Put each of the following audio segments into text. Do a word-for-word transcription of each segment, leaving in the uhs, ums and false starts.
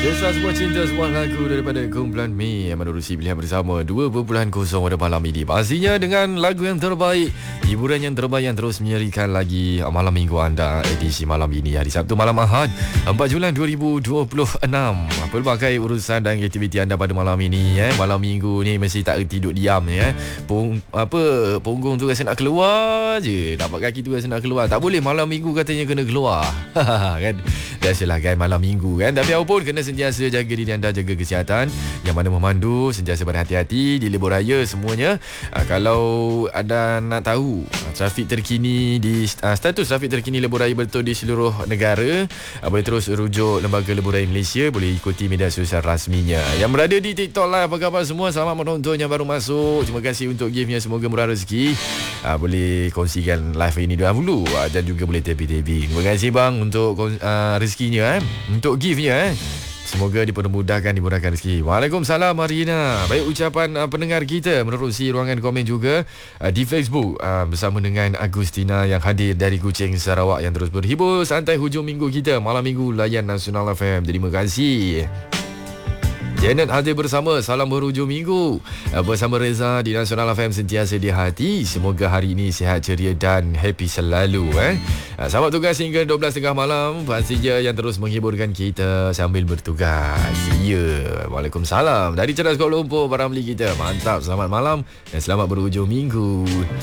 Kisah sebuah cinta, sebuah lagu daripada kumpulan Mi yang menerusi pilihan bersama dua perpuluhan kosong pada malam ini. Pastinya dengan lagu yang terbaik, hiburan yang terbaik yang terus menyerikan lagi malam minggu anda, edisi malam ini hari Sabtu malam Ahad empat Julai dua ribu dua puluh enam. Pelbagai urusan dan aktiviti anda pada malam ini eh. Malam minggu ni mesti tak tidur diam eh. Pung, apa punggung tu rasa nak keluar je, dapat kaki tu rasa nak keluar. Tak boleh malam minggu katanya kena keluar. Kan? Biasalah kan malam minggu kan. Tapi apapun kena sentiasa jaga diri anda, jaga kesihatan. Yang mana memandu sentiasa berhati-hati di lebuh raya semuanya. Aa, kalau anda nak tahu trafik terkini di aa, status trafik terkini lebuh raya betul di seluruh negara, aa, boleh terus rujuk Lembaga Lebuh Raya Malaysia, boleh ikuti media sosial rasminya. Yang berada di TikTok live, apa khabar semua? Selamat menonton yang baru masuk. Terima kasih untuk giftnya, semoga murah rezeki. Aa, boleh kongsikan live ini dahulu aa, dan juga boleh tapping-tapping. Terima kasih bang untuk aa, rezekinya eh. Untuk giftnya eh. Semoga dipermudahkan, dimurahkan rezeki. Waalaikumsalam Marina. Baik ucapan uh, pendengar kita menerusi ruangan komen juga uh, di Facebook uh, bersama dengan Agustina yang hadir dari Kuching, Sarawak, yang terus berhibur santai hujung minggu kita. Malam minggu layan Nasional F M. Terima kasih. Janet hadir bersama, salam berhujung minggu bersama Reza di Nasional F M, sentiasa di hati. Semoga hari ini sihat, ceria dan happy selalu eh. Selamat tugas hingga dua belas tiga puluh malam. Pastinya yang terus menghiburkan kita sambil bertugas. Ya, yeah. Waalaikumsalam dari Cerdas Kuala Lumpur, para beli kita. Mantap, selamat malam dan selamat berhujung minggu.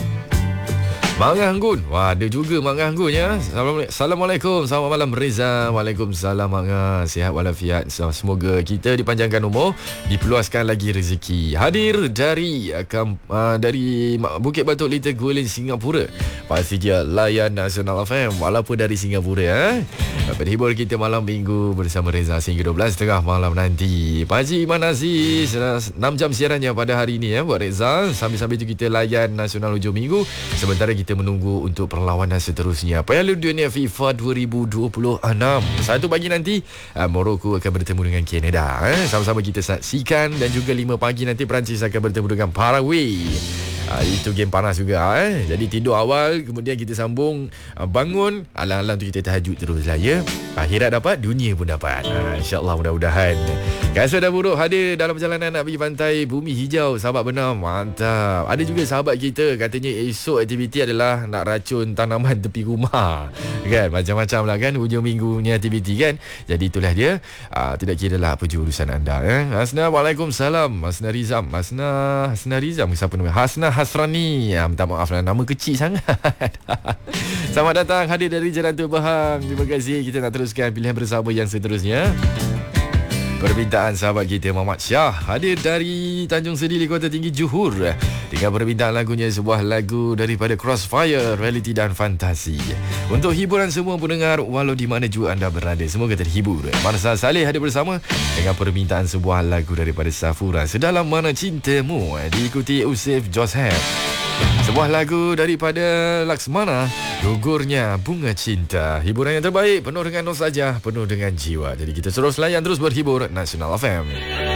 Mak Anggun. Wah, ada juga Mak Anggun ya. Assalamualaikum. Selamat malam Reza. Waalaikumsalam Mak Anggun. Sihat walafiat. Semoga kita dipanjangkan umur, diperluaskan lagi rezeki. Hadir dari uh, dari Bukit Batok Little Guilin, Singapura. Pasti dia layan Nasional F M walaupun dari Singapura eh. Berhibur kita malam minggu bersama Reza sehingga dua belas tiga puluh malam nanti. Pak Haji Iman Aziz, enam jam siarannya pada hari ini ya buat Reza. Sambil-sambil itu kita layan Nasional hujung minggu. Sementara kita kita menunggu untuk perlawanan seterusnya Piala Dunia FIFA dua ribu dua puluh enam. Satu pagi nanti uh, Morocco akan bertemu dengan Canada eh. Sama-sama kita saksikan. Dan juga lima pagi nanti Perancis akan bertemu dengan Paraguay. Uh, itu game panas juga eh. Jadi tidur awal, kemudian kita sambung uh, bangun, alang-alang tu kita tahajud terus lah ya. Akhirat dapat, dunia pun dapat. uh, InsyaAllah mudah-mudahan. Kasut dan buruk hadir dalam perjalanan nak pergi pantai Bumi Hijau, sahabat benar. Mantap. Ada juga sahabat kita katanya esok aktiviti adalah nak racun tanaman tepi rumah. Kan macam-macam lah kan hujung minggu ni aktiviti kan. Jadi itulah dia. uh, Tidak kira lah apa jurusan anda eh. Hasna, Waalaikumsalam. Hasna Rizam. Hasna Hasna Rizam siapa nama? Hasna Hasrani. Ya, minta maaf lah, nama kecil sangat. Selamat datang hadir dari Jalan Tua Bahang. Terima kasih. Kita nak teruskan pilihan bersama yang seterusnya. Permintaan sahabat kita Muhammad Syah hadir dari Tanjung Sedili, Kota Tinggi, Johor, dengan permintaan lagunya sebuah lagu daripada Crossfire, Reality dan Fantasi. Untuk hiburan semua pendengar walau di mana juga anda berada, semoga terhibur. Marsa Saleh hadir bersama dengan permintaan sebuah lagu daripada Safura, Sedalam Mana Cintamu, diikuti Usif Joseph. Sebuah lagu daripada Laksmana, Gugurnya Bunga Cinta. Hiburan yang terbaik, penuh dengan nostalgia, penuh dengan jiwa. Jadi kita terus layan, terus berhibur Nasional F M.